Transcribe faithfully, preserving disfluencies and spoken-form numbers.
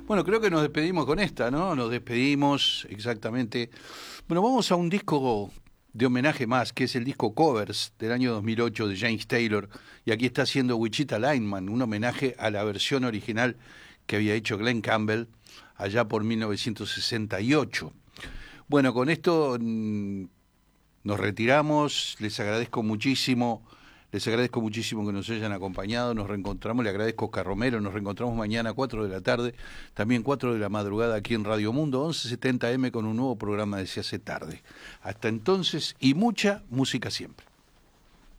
Bueno, creo que nos despedimos con esta, ¿no? Nos despedimos exactamente. Bueno, vamos a un disco de homenaje más, que es el disco Covers del año dos mil ocho de James Taylor, y aquí está haciendo Wichita Lineman, un homenaje a la versión original que había hecho Glenn Campbell allá por mil novecientos sesenta y ocho. Bueno, con esto mmm, nos retiramos, les agradezco muchísimo. Les agradezco muchísimo que nos hayan acompañado, nos reencontramos, le agradezco a Oscar Romero, nos reencontramos mañana a cuatro de la tarde, también cuatro de la madrugada aquí en Radio Mundo, once setenta eme con un nuevo programa de Se hace tarde. Hasta entonces, y mucha música siempre.